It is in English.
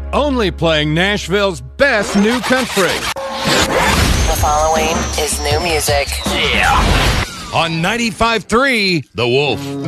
only playing Nashville's best new country. The following is new music. On 95.3, The Wolf.